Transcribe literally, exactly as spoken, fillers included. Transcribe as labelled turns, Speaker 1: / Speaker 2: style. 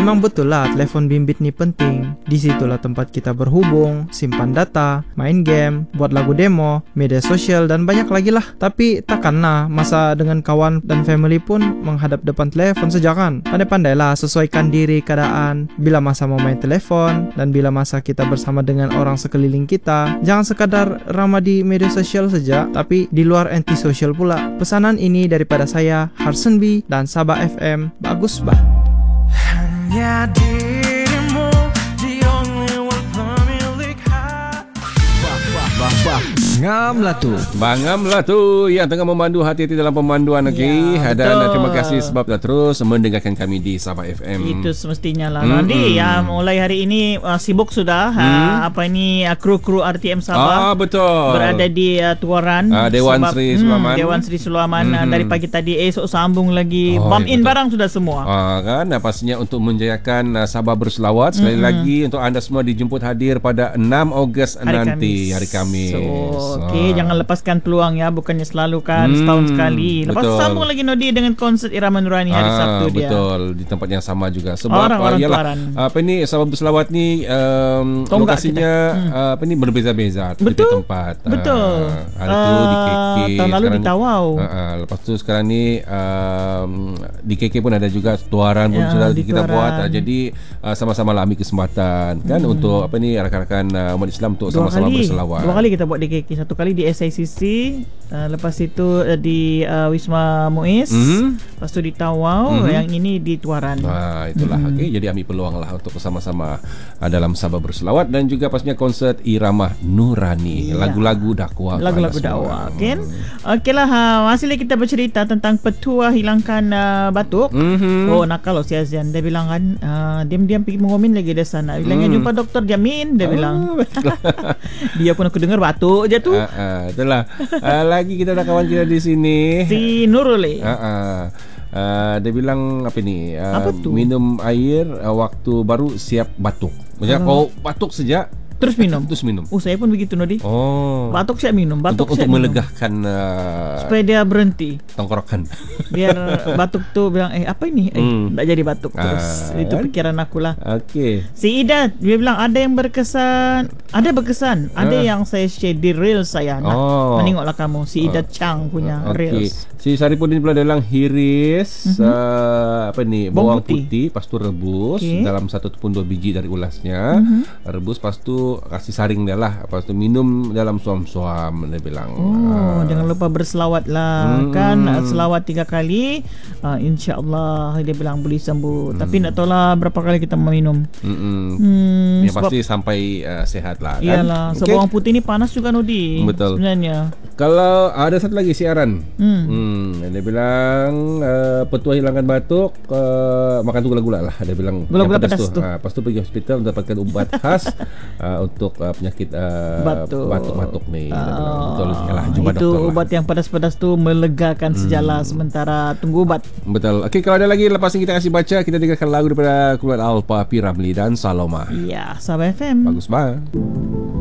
Speaker 1: Memang betul lah telepon bimbit ni penting. Disitulah tempat kita berhubung, simpan data, main game, buat lagu demo, media sosial dan banyak lagi lah. Tapi takkanlah masa dengan kawan dan family pun menghadap depan telepon saja kan. Pandai-pandailah sesuaikan diri keadaan. Bila masa mau main telepon dan bila masa kita bersama dengan orang sekeliling kita. Jangan sekadar ramah di media sosial saja, tapi di luar anti-sosial pula. Pesanan ini daripada saya, Harsenby dan Sabah F M. Bagus bah.
Speaker 2: Hanya dirimu, the only one pemilik hati.
Speaker 3: Bah, bah, bah, bah. Ngam lah tu.
Speaker 4: Bangam lah tu yang tengah memandu hati-hati dalam pemanduan lagi.
Speaker 5: Ya,
Speaker 4: Dan
Speaker 5: betul.
Speaker 4: terima kasih sebab dah terus mendengarkan kami di Sabah F M.
Speaker 5: Itu semestinya lah.
Speaker 4: Hmm,
Speaker 5: Nanti
Speaker 4: hmm.
Speaker 5: ya mulai hari ini uh, sibuk sudah
Speaker 4: Hmm.
Speaker 5: uh, apa ini uh, kru-kru R T M Sabah
Speaker 4: Ah, betul.
Speaker 5: berada di uh, Tuaran
Speaker 4: Ah, Dewan Sri Sulaiman.
Speaker 5: hmm, Dewan Sri Sulaiman uh,
Speaker 4: Hmm.
Speaker 5: dari pagi tadi esok sambung lagi
Speaker 4: Oh,
Speaker 5: bump
Speaker 4: ya,
Speaker 5: in
Speaker 4: betul.
Speaker 5: barang sudah semua.
Speaker 4: Ah, kan dan pastinya untuk menjayakan uh, Sabah berselawat sekali
Speaker 5: Mm-mm.
Speaker 4: lagi untuk anda semua dijemput hadir pada enam Ogos
Speaker 5: Hari
Speaker 4: nanti
Speaker 5: Khamis.
Speaker 4: hari Khamis.
Speaker 5: So, okey,
Speaker 4: Ah.
Speaker 5: jangan lepaskan peluang ya, bukannya selalu kan
Speaker 4: Hmm,
Speaker 5: setahun sekali. Lepas
Speaker 4: betul.
Speaker 5: sambung lagi Nodi dengan konsert Irama Nurani hari
Speaker 4: Ah,
Speaker 5: Sabtu dia.
Speaker 4: betul di tempat yang sama juga sebab
Speaker 5: Orang-orang
Speaker 4: ah, yalah,
Speaker 5: Tuaran.
Speaker 4: apa ni Sabah berselawat ni um,
Speaker 5: Tonggak
Speaker 4: lokasinya
Speaker 5: kita.
Speaker 4: uh, apa ni berbeza-beza di
Speaker 5: Betul.
Speaker 4: tempat.
Speaker 5: Betul.
Speaker 4: Ah, hari tu di K K.
Speaker 5: Ah, tahun lalu
Speaker 4: sekarang
Speaker 5: di
Speaker 4: ni-
Speaker 5: Tawau.
Speaker 4: Ah, ah, lepas tu sekarang ni um, di K K pun ada juga Tuaran pun
Speaker 5: Ya,
Speaker 4: sudah
Speaker 5: di
Speaker 4: kita
Speaker 5: Tuaran.
Speaker 4: buat. Ah, jadi uh, sama-sama lah ambil kesempatan kan
Speaker 5: Hmm.
Speaker 4: untuk apa ni rakan-rakan uh, umat Islam untuk
Speaker 5: Dua
Speaker 4: sama-sama
Speaker 5: kali,
Speaker 4: berselawat.
Speaker 5: dua kali kita buat di K K. Satu kali di S I C C, uh, lepas itu uh, di uh, Wisma Muiz,
Speaker 4: Mhm.
Speaker 5: lepas tu di Tawau,
Speaker 4: Mhm.
Speaker 5: yang ini di Tuaran.
Speaker 4: Ah, itulah.
Speaker 5: Hmm.
Speaker 4: Okey, jadi ambil peluang lah untuk bersama-sama uh, dalam Sabah berselawat dan juga pastinya konsert Irama Nurani,
Speaker 5: Ya.
Speaker 4: lagu-lagu dakwah.
Speaker 5: Lagu-lagu
Speaker 4: kepada semua.
Speaker 5: dakwah, kan? Okeylah, ha, masih lagi kita bercerita tentang petua hilangkan uh, batuk.
Speaker 4: Mhm.
Speaker 5: Oh, nakal loh si Azian. Dia bilang kan, uh, diam-diam pergi mengomin lagi dia sana. Bilangnya
Speaker 4: Hmm.
Speaker 5: jumpa doktor Jamin, dia
Speaker 4: Ah,
Speaker 5: bilang. Dia pun aku dengar batuk je tu.
Speaker 4: Ah, ah, itulah. Ah, lagi kita ada kawan kita di sini.
Speaker 5: Si Nurul.
Speaker 4: Ah, ah. Ah, dia bilang apa ni? Ah,
Speaker 5: Apa tu?
Speaker 4: minum air ah, waktu baru siap batuk. Maksudnya kau batuk sejak
Speaker 5: Terus minum.
Speaker 4: terus minum.
Speaker 5: Oh, saya pun begitu Nodi.
Speaker 4: Oh.
Speaker 5: Batuk siap minum, batuk
Speaker 4: untuk untuk
Speaker 5: siap minum.
Speaker 4: melegahkan ah,
Speaker 5: Supaya dia berhenti.
Speaker 4: tongkrokan.
Speaker 5: Biar batuk tu bilang, eh apa ini? Eh,
Speaker 4: Hmm.
Speaker 5: tak jadi batuk terus.
Speaker 4: Ah,
Speaker 5: Itu
Speaker 4: kan?
Speaker 5: pikiran aku lah.
Speaker 4: Okey.
Speaker 5: Si Ida, dia bilang ada yang berkesan. Ada berkesan. Ada
Speaker 4: Ah.
Speaker 5: yang saya share di Reels saya. Nak
Speaker 4: Oh.
Speaker 5: menengoklah kamu. Si Ida Chang punya
Speaker 4: Okey.
Speaker 5: Reels.
Speaker 4: Si Saripudin pula dalam hiris
Speaker 5: Mhm.
Speaker 4: uh, apa ni
Speaker 5: Bawang
Speaker 4: bawang
Speaker 5: putih.
Speaker 4: putih, lepas tu rebus
Speaker 5: Okey.
Speaker 4: dalam satu ataupun dua biji dari ulasnya.
Speaker 5: Mhm.
Speaker 4: Rebus lepas tu kasih saring dia lah. Lepas tu minum dalam suam-suam dia bilang.
Speaker 5: Oh,
Speaker 4: Ah.
Speaker 5: jangan lupa berselawat lah.
Speaker 4: Hmm.
Speaker 5: Kan selawat tiga kali, uh, insya-Allah dia bilang boleh sembuh.
Speaker 4: Hmm.
Speaker 5: Tapi nak tahu lah berapa kali kita meminum.
Speaker 4: Mm-mm.
Speaker 5: Hmm,
Speaker 4: Yang
Speaker 5: sebab
Speaker 4: pasti sampai uh, sehat lah kan.
Speaker 5: iyalah, sebab
Speaker 4: Okey.
Speaker 5: bawang putih ni panas juga Nodi.
Speaker 4: Betul.
Speaker 5: Sebenarnya.
Speaker 4: Kalau ada satu lagi siaran.
Speaker 5: Hmm.
Speaker 4: Hmm, dia bilang uh, petua hilangkan batuk, uh, makan tu gula-gula lah. Dia bilang
Speaker 5: Gula-gula
Speaker 4: yang
Speaker 5: pedas tu.
Speaker 4: Uh, lepas tu pergi hospital mendapatkan ubat khas uh, untuk uh, penyakit uh,
Speaker 5: Batuk.
Speaker 4: batuk-batuk ni. Dia bilang,
Speaker 5: Ah,
Speaker 4: betul. Yalah, jumpa
Speaker 5: itu
Speaker 4: doktor lah.
Speaker 5: ubat yang pedas-pedas tu melegakan sejala sementara tunggu ubat.
Speaker 4: Betul. Okey, kalau ada lagi lepas ni kita kasih baca, kita dengarkan lagu daripada Kulat Alpa, P. Ramli dan Saloma.
Speaker 5: Ya, Sabah F M.
Speaker 4: Bagus banget.